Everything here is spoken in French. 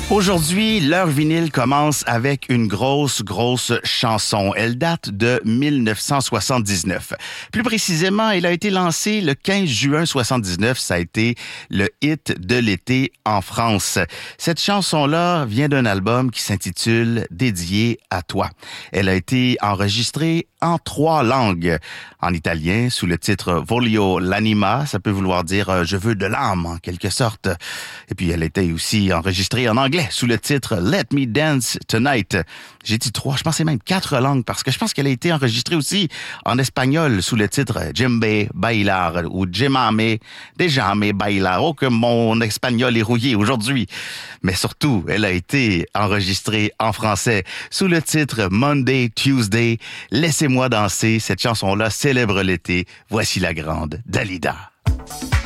Aujourd'hui, l'heure vinyle commence avec une grosse chanson. Elle date de 1979. Plus précisément, elle a été lancée le 15 juin 79. Ça a été le hit de l'été en France. Cette chanson-là vient d'un album qui s'intitule « Dédié à toi ». Elle a été enregistrée en 3 langues. En italien, sous le titre « Voglio l'anima », ça peut vouloir dire « je veux de l'âme » en quelque sorte. Et puis, elle était aussi enregistrée en anglais sous le titre « Let Me Dance Tonight ». J'ai dit 3, je pensais même 4 langues parce que je pense qu'elle a été enregistrée aussi en espagnol sous le titre « Djembe Bailar » ou « Djemame Dejame Bailar ». Oh, que mon espagnol est rouillé aujourd'hui. Mais surtout, elle a été enregistrée en français sous le titre « Monday, Tuesday ». Laissez-moi danser. Cette chanson-là célèbre l'été. Voici la grande Dalida.